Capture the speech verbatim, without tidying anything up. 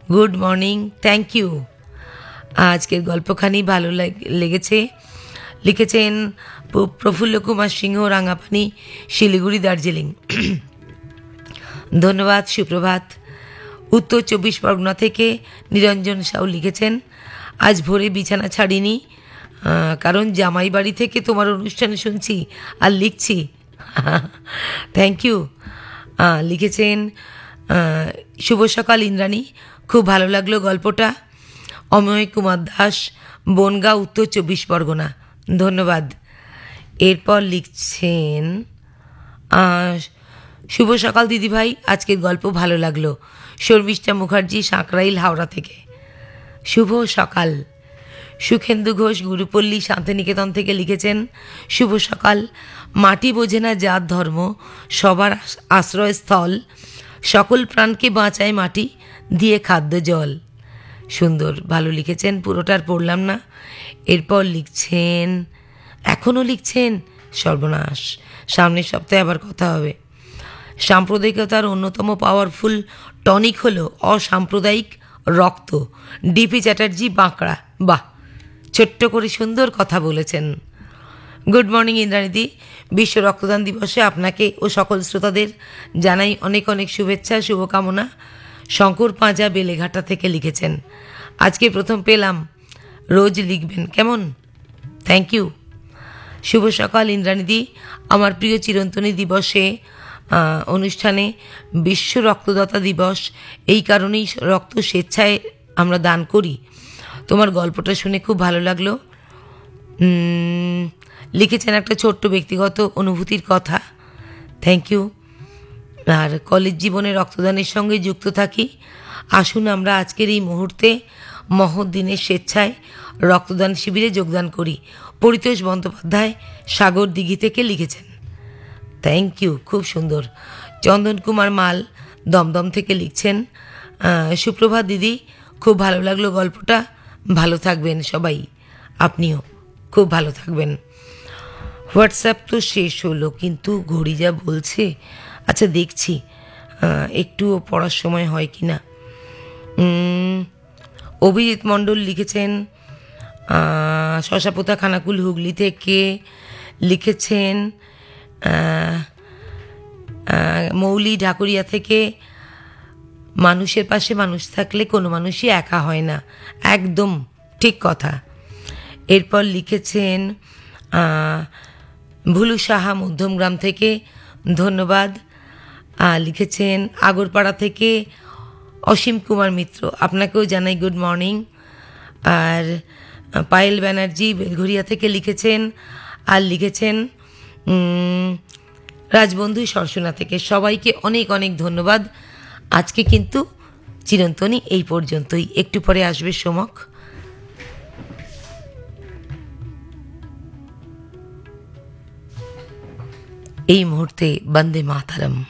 Good morning, thank you. আজকের গল্পখানি ভালো লেগেছে। লিখেছেন প্রফুল্ল কুমার সিংহ, রাঙাপানি, শিলিগুড়ি, দার্জিলিং। ধন্যবাদ, সুপ্রভাত। উত্তর চব্বিশ পরগনা থেকে নিরঞ্জন সাউ লিখেছেন, আজ ভোরে বিছানা ছাড়িনি, কারণ জামাই বাড়ি থেকে তোমার অনুষ্ঠানে শুনছি আর লিখছি। Thank you. লিখেছেন শুভ সকাল ইন্দ্রাণী, খুব ভালো লাগলো গল্পটা। অময় কুমার দাস, বনগাঁ, উত্তর চব্বিশ পরগনা। ধন্যবাদ। এরপর লিখছেন, শুভ সকাল দিদিভাই, আজকের গল্প ভালো লাগলো। শর্মিষ্ঠা মুখার্জি, সাঁকরাইল, হাওড়া থেকে। শুভ সকাল। সুখেন্দু ঘোষ, গুরুপল্লী, শান্তিনিকেতন থেকে লিখেছেন, শুভ সকাল। মাটি বোঝে না জাত ধর্ম, সবার আশ্রয়স্থল, সকল প্রাণকে বাঁচায় মাটি, দিয়ে খাদ্য জল। সুন্দর, ভালো লিখেছেন, পুরোটার পড়লাম না। এরপর লিখছেন, এখনও লিখছেন, সর্বনাশ, সামনের সপ্তাহে আবার কথা হবে। সাম্প্রদায়িকতার অন্যতম পাওয়ারফুল টনিক হলো অসাম্প্রদায়িক রক্ত। ডিপি চ্যাটার্জি, বাঁকড়া। বাহ, ছোট্ট করে সুন্দর কথা বলেছেন। গুড মর্নিং ইন্দ্রাণীদি, বিশ্ব রক্তদান দিবসে আপনাকে ও সকল শ্রোতাদের জানাই অনেক অনেক শুভেচ্ছা, শুভকামনা। শঙ্কর পাঁজা, বেলেঘাটা থেকে লিখেছেন, আজকে প্রথম পেলাম, রোজ লিখবেন কেমন? Thank you. শুভ সকাল ইন্দ্রাণীদি, আমার প্রিয় চিরন্তনী দিবসে অনুষ্ঠানে বিশ্ব রক্তদাতা দিবস, এই কারণেই রক্ত স্বেচ্ছায় আমরা দান করি। তোমার গল্পটা শুনে খুব ভালো লাগলো। লিখেছেন একটা ছোট্ট ব্যক্তিগত অনুভূতির কথা। Thank you. আর কলেজ জীবনে রক্তদানের সঙ্গে যুক্ত থাকি। আসুন আমরা আজকের এই মুহূর্তে মহৎ দিনের স্বেচ্ছায় রক্তদান শিবিরে যোগদান করি। পরিতোষ বন্দ্যোপাধ্যায়, সাগর দিঘি থেকে লিখেছেন। থ্যাংক ইউ, খুব সুন্দর। চন্দন কুমার মাল, দমদম থেকে লিখছেন, সুপ্রভাত দিদি, খুব ভালো লাগলো গল্পটা। ভালো থাকবেন সবাই, আপনিও খুব ভালো থাকবেন। হোয়াটসঅ্যাপ তো শেষ হলো, কিন্তু ঘড়ি যা বলছে, আচ্ছা দেখছি একটুও পড়ার সময় হয় কি না। অভিজিৎ মণ্ডল লিখেছেন শশাপোতা, খানাকুল, হুগলি থেকে লিখেছেন। মৌলি ঢাকুরিয়া থেকে, মানুষের পাশে মানুষ থাকলে কোনো মানুষই একা হয় না, একদম ঠিক কথা। এরপর লিখেছেন ভুলু সাহা, মধ্যমগ্রাম থেকে। ধন্যবাদ। লিখেছেন আগরপাড়া থেকে অসীম কুমার মিত্র, আপনাকেও জানাই গুড মর্নিং। আর পায়েল ব্যানার্জি বেলঘরিয়া থেকে লিখেছেন। আর লিখেছেন রাজবন্ধু সরসোনা থেকে। সবাইকে অনেক অনেক ধন্যবাদ। আজকে কিন্তু চিরন্তনী এই পর্যন্তই, একটু পরে আসবে সোমক। এই মুহূর্তে বন্দে মাতরম।